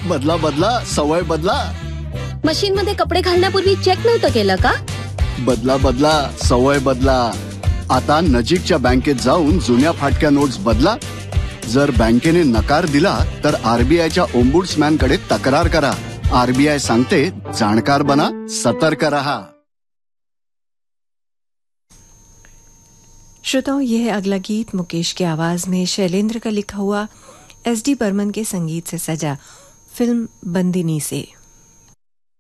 बदला बदला, सवय बदला. मशीन मध्ये कपडे घालण्यापूर्वी चेक नव्हतं केलं का? बदला बदला, सवय बदला. आता नजीकच्या बँकेत जाऊन जुन्या फाटक्या नोट्स बदला. जर बँकेने नकार दिला तर आरबीआयच्या ओम्बुड्समॅन कडे तक्रार करा. आरबीआय सांगते, जाणकार बना, सतर्क रहा. श्रोताओं, यह अगला गीत मुकेश की आवाज में शैलेंद्र का लिखा हुआ एस डी बर्मन के संगीत से सजा फिल्म बंदिनी से.